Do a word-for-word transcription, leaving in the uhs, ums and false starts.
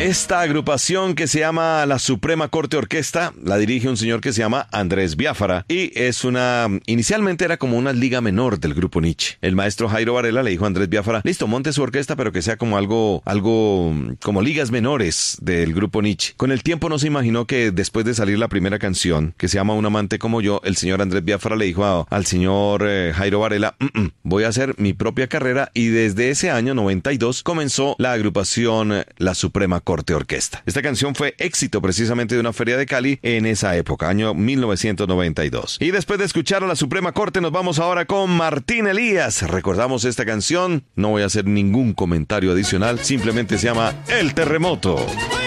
Esta agrupación que se llama la Suprema Corte Orquesta la dirige un señor que se llama Andrés Biafara y es una... Inicialmente era como una liga menor del grupo Nietzsche. El maestro Jairo Varela le dijo a Andrés Biafara, listo, monte su orquesta, pero que sea como algo, algo como ligas menores del grupo Nietzsche. Con el tiempo no se imaginó que después de salir la primera canción, que se llama Un amante como yo, el señor Andrés Biafara le dijo a, al señor eh, Jairo Varela, mm -mm, voy a hacer mi propia carrera, y desde ese año noventa y dos comenzó la agrupación eh, La Suprema Corte Orquesta. Esta canción fue éxito precisamente de una feria de Cali en esa época, año mil novecientos noventa y dos. Y después de escuchar a La Suprema Corte nos vamos ahora con Martín Elías. Recordamos esta canción, no voy a hacer ningún comentario adicional, simplemente se llama El Terremoto.